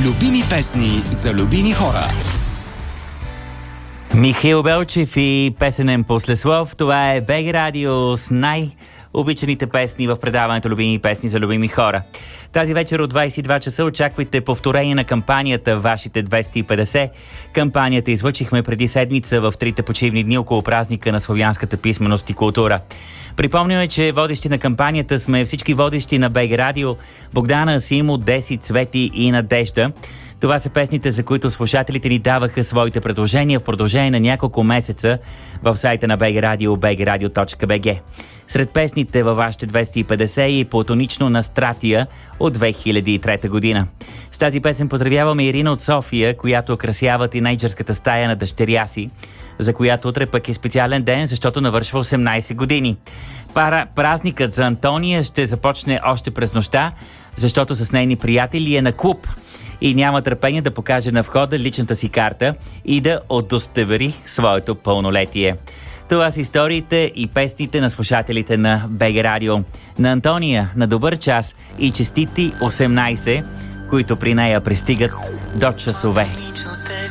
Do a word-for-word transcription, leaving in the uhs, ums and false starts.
Любими песни за любими хора. Михаил Белчев и песенен послеслов. Това е БГ Радио с най-обичаните песни в предаването Любими песни за любими хора. Тази вечер от двайсет и два часа очаквайте повторение на кампанията Вашите двеста и петдесет. Кампанията излъчихме преди седмица в трите почивни дни около празника на славянската писменост и култура. Припомняме, че водещи на кампанията сме всички водещи на БГ Радио: Богдана, Симо, Деси, Цвети и Надежда. Това са песните, за които слушателите ни даваха своите предложения в продължение на няколко месеца в сайта на БГ Радио, би джи радио точка би джи. Сред песните във Вашите двеста и петдесет и Платонично на Стратия от две хиляди и трета година. С тази песен поздравяваме Ирина от София, която окрасява тинейджърската стая на дъщеря си, за която утре пък е специален ден, защото навършва осемнайсет години. Пара, празникът за Антония ще започне още през нощта, защото с нейни приятели е на клуб и няма търпение да покаже на входа личната си карта и да удостовери своето пълнолетие. Това са историите и песните на слушателите на БГ Радио. На Антония на добър час и честити осемнайсет, които при нея пристигат до часове.